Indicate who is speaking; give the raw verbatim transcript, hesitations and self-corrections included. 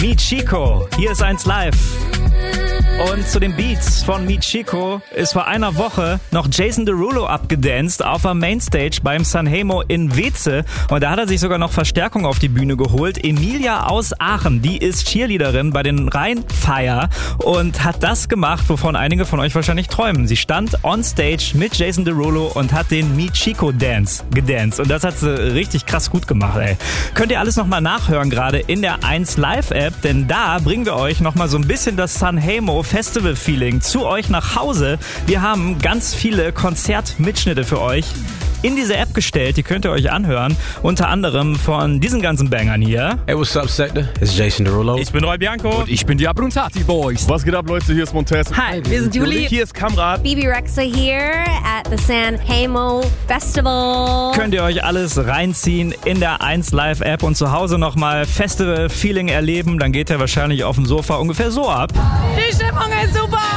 Speaker 1: Michiko, hier ist eins live. Und zu den Beats von Michiko ist vor einer Woche noch Jason Derulo abgedanced auf der Mainstage beim Sanremo in Weeze. Und da hat er sich sogar noch Verstärkung auf die Bühne geholt. Emilia aus Aachen, die ist Cheerleaderin bei den Rheinfire und hat das gemacht, wovon einige von euch wahrscheinlich träumen. Sie stand on stage mit Jason Derulo und hat den Michiko-Dance gedanced. Und das hat sie richtig krass gut gemacht, ey. Könnt ihr alles nochmal nachhören, gerade in der eins Live App, denn da bringen wir euch nochmal so ein bisschen das Sanremo Festival-Feeling zu euch nach Hause. Wir haben ganz viele Konzertmitschnitte für euch in diese App gestellt, die könnt ihr euch anhören. Unter anderem von diesen ganzen Bangern hier.
Speaker 2: Hey, what's up, Sector? It's Jason Derulo.
Speaker 3: Ich bin Roy Bianco.
Speaker 4: Und ich bin die Abruzzati Boys.
Speaker 3: Was geht ab, Leute? Hier ist Montez.
Speaker 5: Hi, wir sind Juli.
Speaker 3: Hier ist Kamrat.
Speaker 6: Bebe Rexha here at the Sanremo Festival.
Speaker 1: Könnt ihr euch alles reinziehen in der eins Live App und zu Hause nochmal Festival-Feeling erleben. Dann geht ihr wahrscheinlich auf dem Sofa ungefähr so ab.
Speaker 5: Die Stimmung ist super.